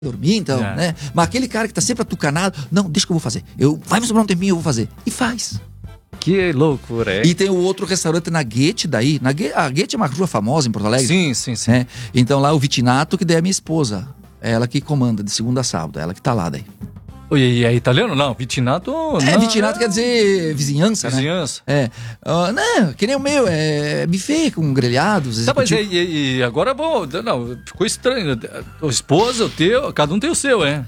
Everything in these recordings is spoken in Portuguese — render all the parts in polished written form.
dormir, então, né? Mas aquele cara que tá sempre atucanado, não, deixa que eu vou fazer. Vai me sobrar um tempinho, eu vou fazer. E faz. Que loucura, é? E tem o outro restaurante na Guete daí. A Guete é uma rua famosa em Porto Alegre. Sim. Né? Então lá o Vitinato, que daí é minha esposa. É ela que comanda de segunda a sábado. É ela que tá lá daí. E é italiano? Não, Vitinato... Vitinato quer dizer vizinhança, né? Vizinhança. Não, que nem o meu, é buffet com grelhados. Tá, mas e agora vou... Não, ficou estranho. A esposa, o teu, cada um tem o seu, é?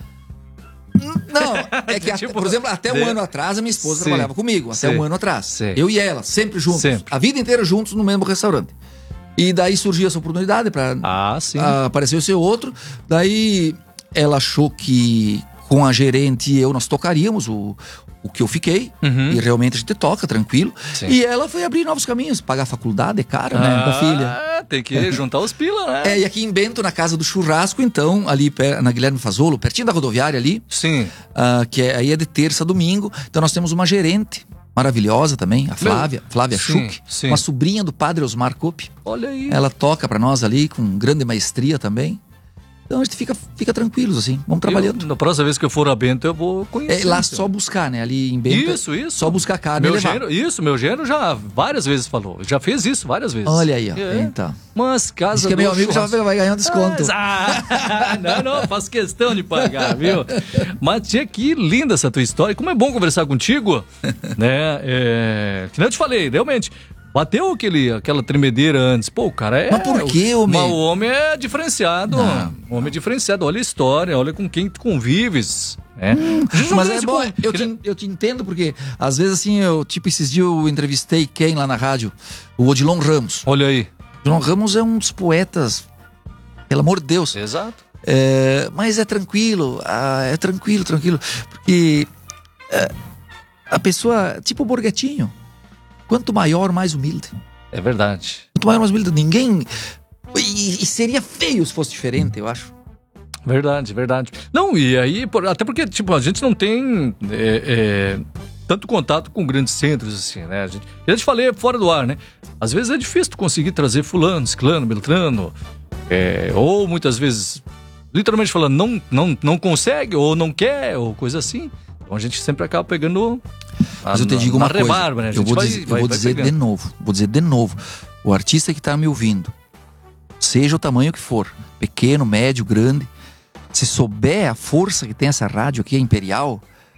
Não, é que, tipo, por exemplo, até um ano atrás a minha esposa trabalhava comigo. Até um ano atrás. Eu e ela, sempre juntos. Sempre. A vida inteira juntos no mesmo restaurante. E daí surgiu essa oportunidade pra aparecer o seu outro. Daí ela achou que com a gerente e eu nós tocaríamos o que eu fiquei. E realmente a gente toca, tranquilo. Sim. E ela foi abrir novos caminhos. Pagar a faculdade é caro, né? Da filha. Tem que juntar os pila, né? E aqui em Bento, na casa do churrasco, então, ali na Guilherme Fazolo, pertinho da rodoviária ali. Sim. Que aí é de terça a domingo. Então nós temos uma gerente maravilhosa também, a Flávia Schuch, uma sobrinha do padre Osmar Coppe. Olha aí. Ela toca pra nós ali com grande maestria também. Então a gente fica tranquilos, assim, vamos trabalhando. Na próxima vez que eu for a Bento, eu vou conhecer. Lá só buscar, né? Ali em Bento. Isso. Só buscar carne e levar. Meu genro já várias vezes falou. Já fez isso várias vezes. Olha aí, ó. Então. Mas casa diz que meu amigo já vai ganhar um desconto. Não, faço questão de pagar, viu? Mas, tia, que linda essa tua história. Como é bom conversar contigo, né? Que nem eu te falei, realmente. Bateu aquela tremedeira antes. Pô, o cara é... Mas por que, homem? Mas o homem é diferenciado. O homem é diferenciado. Olha a história, olha com quem tu convives. Mas é bom, eu te entendo, porque às vezes assim, esses dias eu entrevistei quem lá na rádio? O Odilon Ramos. Olha aí. Odilon Ramos é um dos poetas, pelo amor de Deus. Exato. Mas é tranquilo, tranquilo. Porque a pessoa, tipo o Borghettino, quanto maior, mais humilde. É verdade. Quanto maior, mais humilde. Ninguém... E seria feio se fosse diferente, eu acho. Verdade. Não, e aí... Até porque, tipo, a gente não tem tanto contato com grandes centros, assim, né? Eu te falei fora do ar, né? Às vezes é difícil tu conseguir trazer fulano, ciclano, beltrano. Ou muitas vezes, literalmente falando, não consegue, ou não quer, ou coisa assim. Então a gente sempre acaba pegando... Mas eu te digo uma coisa, né? eu vou dizer de novo, o artista que está me ouvindo, seja o tamanho que for, pequeno, médio, grande, se souber a força que tem essa rádio aqui, a Imperial,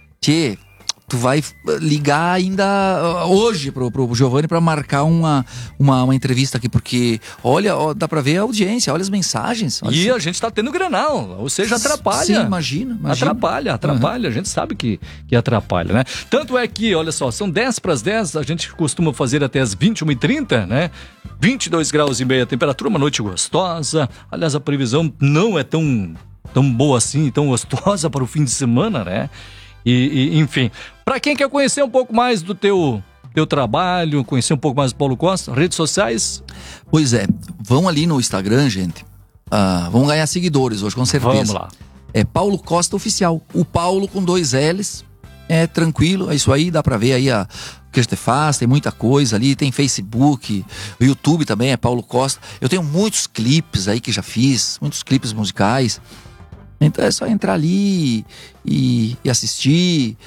tu vai ligar ainda hoje pro Giovanni para marcar uma entrevista aqui, porque olha, dá para ver a audiência, olha as mensagens. E a gente tá tendo Grenal, ou seja, atrapalha. Sim, imagina. Atrapalha, a gente sabe que atrapalha, né? Tanto é que, olha só, são 10:10, a gente costuma fazer até as 21h30, né? 22 graus e meio a temperatura, uma noite gostosa. Aliás, a previsão não é tão boa assim, tão gostosa para o fim de semana, né? E enfim, para quem quer conhecer um pouco mais do teu trabalho, conhecer um pouco mais do Paulo Costa, redes sociais? Pois é, vão ali no Instagram, gente. Vão ganhar seguidores hoje, com certeza. Vamos lá. É Paulo Costa Oficial. O Paulo com 2 L's. É tranquilo, é isso aí, dá pra ver aí o que a gente faz, tem muita coisa ali, tem Facebook, o YouTube também é Paulo Costa. Eu tenho muitos clipes aí que já fiz, muitos clipes musicais. Então é só entrar ali e assistir.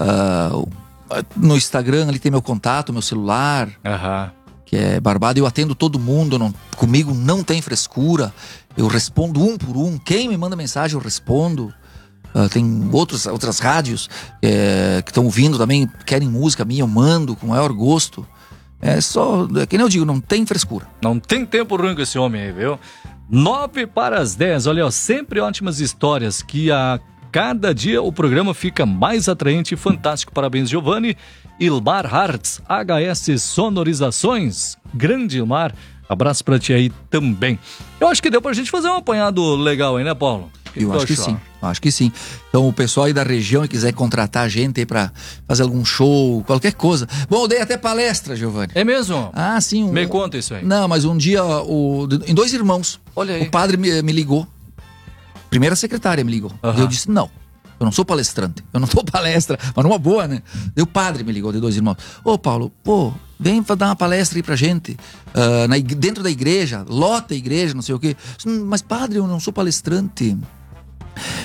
No Instagram ali tem meu contato, meu celular, que é Barbado. Eu atendo todo mundo, comigo não tem frescura. Eu respondo um por um. Quem me manda mensagem eu respondo. Tem outras rádios que estão ouvindo também, querem música minha, eu mando com o maior gosto. Que nem eu digo, não tem frescura. Não tem tempo ruim com esse homem aí, viu? 9:10, olha, sempre ótimas histórias, que a cada dia o programa fica mais atraente e fantástico. Parabéns, Giovanni. Ilmar Hartz, HS Sonorizações, grande Ilmar, abraço pra ti aí também. Eu acho que deu pra gente fazer um apanhado legal aí, né, Paulo? Eu acho que sim. Então o pessoal aí da região que quiser contratar a gente aí pra fazer algum show, qualquer coisa. Bom, eu dei até palestra, Giovanni. É mesmo? Sim. Me conta isso aí. Não, mas um dia, em 2 Irmãos, olha aí, o padre me ligou. Primeira secretária me ligou. Eu disse, não, eu não sou palestrante, eu não dou palestra, mas numa boa, né? E o padre me ligou de 2 Irmãos. Paulo, vem dar uma palestra aí pra gente, dentro da igreja, lota a igreja, não sei o quê. Mas padre, eu não sou palestrante.